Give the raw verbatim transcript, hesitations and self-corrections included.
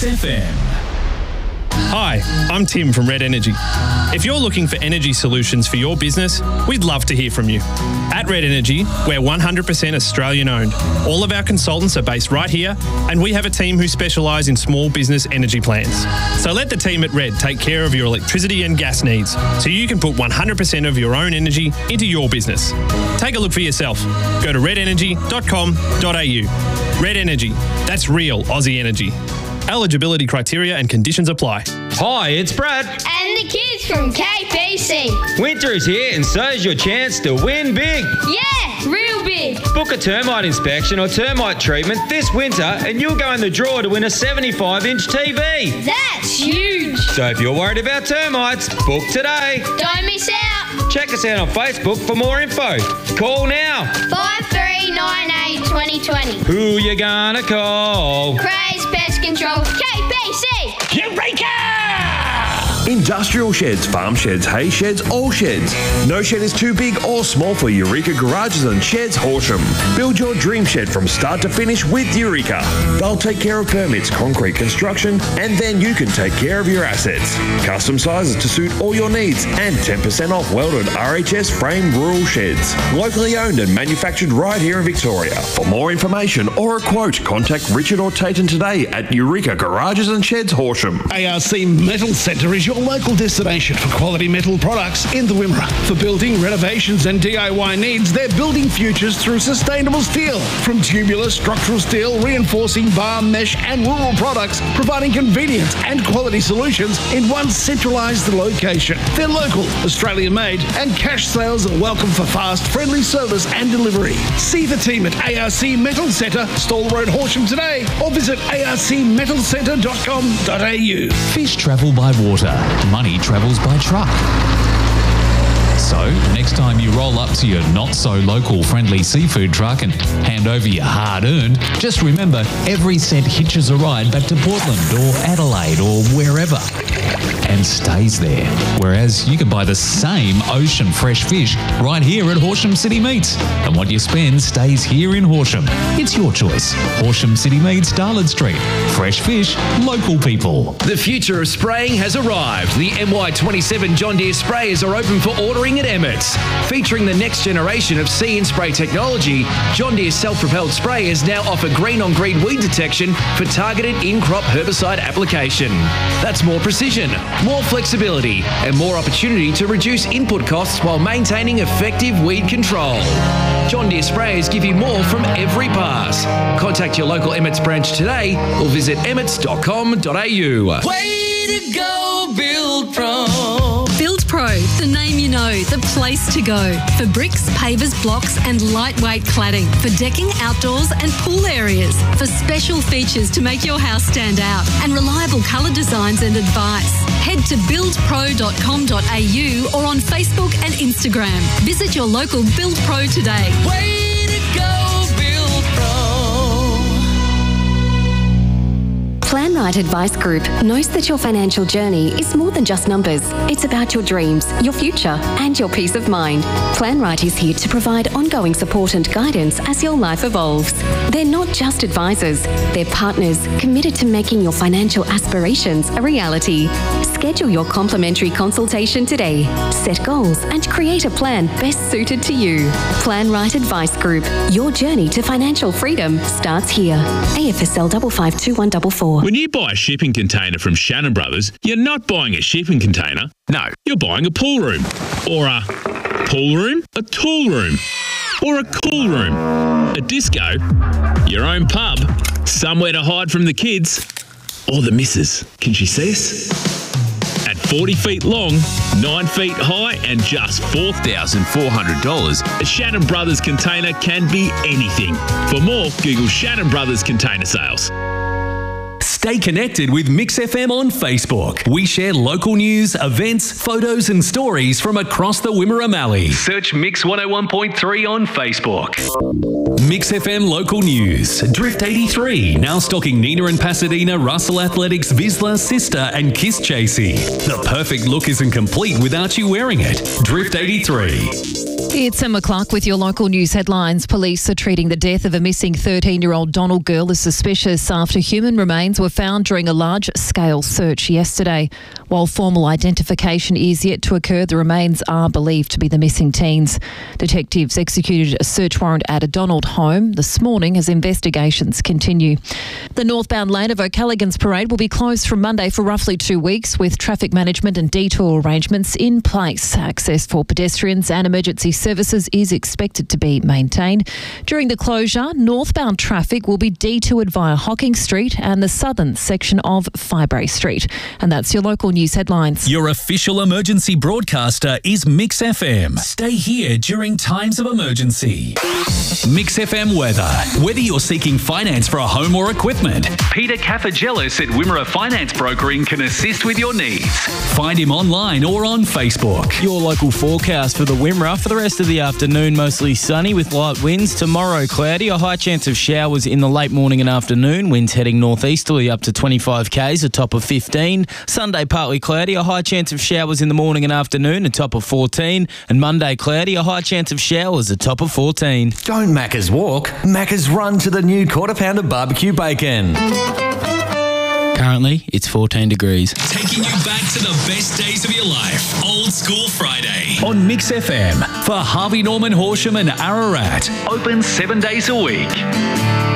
F M. Hi, I'm Tim from Red Energy. If you're looking for energy solutions for your business, we'd love to hear from you. At Red Energy, we're one hundred percent Australian owned. All of our consultants are based right here, and we have a team who specialise in small business energy plans. So let the team at Red take care of your electricity and gas needs, so you can put one hundred percent of your own energy into your business. Take a look for yourself. Go to red energy dot com dot a u. Red Energy, that's real Aussie energy. Eligibility criteria and conditions apply. Hi, it's Brad. And the kids from K P C. Winter is here and so's your chance to win big. Yeah, real big. Book a termite inspection or termite treatment this winter and you'll go in the draw to win a seventy-five inch T V. That's huge. So if you're worried about termites, book today. Don't miss out. Check us out on Facebook for more info. Call now. five three nine eight, two oh two oh. Who you gonna call? Craze Pest Control, K P C. Eureka! Industrial sheds, farm sheds, hay sheds, all sheds. No shed is too big or small for Eureka Garages and Sheds Horsham. Build your dream shed from start to finish with Eureka. They'll take care of permits, concrete construction, and then you can take care of your assets. Custom sizes to suit all your needs and ten percent off welded R H S framed rural sheds. Locally owned and manufactured right here in Victoria. For more information or a quote, contact Richard or Tayton today at Eureka Garages and Sheds Horsham. A R C Metal Centre is your local destination for quality metal products in the Wimmera. For building, renovations and D I Y needs, they're building futures through sustainable steel. From tubular, structural steel, reinforcing bar, mesh and rural products, providing convenience and quality solutions in one centralised location. They're local, Australian-made, and cash sales are welcome for fast, friendly service and delivery. See the team at A R C Metal Centre, Stall Road, Horsham today, or visit a r c metal centre dot com dot a u. Fish travel by water. Money travels by truck. So, next time you roll up to your not-so-local friendly seafood truck and hand over your hard-earned, just remember every cent hitches a ride back to Portland or Adelaide or wherever and stays there. Whereas you can buy the same ocean fresh fish right here at Horsham City Meats. And what you spend stays here in Horsham. It's your choice. Horsham City Meats, Darlin Street. Fresh fish, local people. The future of spraying has arrived. The M Y twenty-seven John Deere sprayers are open for ordering at Emmett's. Featuring the next generation of See and Spray technology, John Deere self-propelled sprayers now offer green-on-green weed detection for targeted in-crop herbicide application. That's more precision, more flexibility, and more opportunity to reduce input costs while maintaining effective weed control. John Deere sprayers give you more from every pass. Contact your local Emmett's branch today or visit emmets dot com dot a u. Way to go, Build Pro. Build Pro, the name you know, the place to go. For bricks, pavers, blocks and lightweight cladding. For decking, outdoors and pool areas. For special features to make your house stand out. And reliable colour designs and advice. Head to build pro dot com dot a u or on Facebook and Instagram. Visit your local Build Pro today. Way to go, Build Pro. Planright Advice Group knows that your financial journey is more than just numbers. It's about your dreams, your future, and your peace of mind. Planright is here to provide ongoing support and guidance as your life evolves. They're not just advisors, they're partners committed to making your financial aspirations a reality. Schedule your complimentary consultation today. Set goals and create a plan best suited to you. Planright Advice Group. Your journey to financial freedom starts here. A F S L five five two one four four. When you buy a shipping container from Shannon Brothers, you're not buying a shipping container. No, you're buying a pool room. Or a pool room, a tool room, or a cool room, a disco, your own pub, somewhere to hide from the kids, or the missus. Can she see us? At forty feet long, nine feet high and just four thousand four hundred dollars, a Shannon Brothers container can be anything. For more, Google Shannon Brothers Container Sales. Stay connected with Mix F M on Facebook. We share local news, events, photos and stories from across the Wimmera Mallee. Search Mix one oh one point three on Facebook. Mix F M local news. Drift eighty-three, now stocking Nina and Pasadena, Russell Athletics, Vizsla, Sister and Kiss Chasey. The perfect look isn't complete without you wearing it. Drift eighty-three. It's Emma Clark with your local news headlines. Police are treating the death of a missing thirteen-year-old Donald girl as suspicious after human remains were found during a large-scale search yesterday. While formal identification is yet to occur, the remains are believed to be the missing teens. Detectives executed a search warrant at a Donald home this morning as investigations continue. The northbound lane of O'Callaghan's Parade will be closed from Monday for roughly two weeks with traffic management and detour arrangements in place. Access for pedestrians and emergency services is expected to be maintained. During the closure, northbound traffic will be detoured via Hocking Street and the southern section of Fibrae Street. And that's your local news headlines. Your official emergency broadcaster is Mix F M. Stay here during times of emergency. Mix F M weather. Whether you're seeking finance for a home or equipment, Peter Cafagelis at Wimmera Finance Brokering can assist with your needs. Find him online or on Facebook. Your local forecast for the Wimmera for the rest of the afternoon, mostly sunny with light winds. Tomorrow, cloudy, a high chance of showers in the late morning and afternoon. Winds heading northeasterly up to twenty-five k's, a top of fifteen. Sunday, partly cloudy, a high chance of showers in the morning and afternoon, a top of fourteen. And Monday, cloudy, a high chance of showers, a top of fourteen. Don't Macca's walk, Macca's run to the new quarter pounder barbecue bacon. Currently, it's fourteen degrees. Taking you back to the best days of your life. Old School Friday on Mix F M for Harvey Norman Horsham and Ararat. Open seven days a week.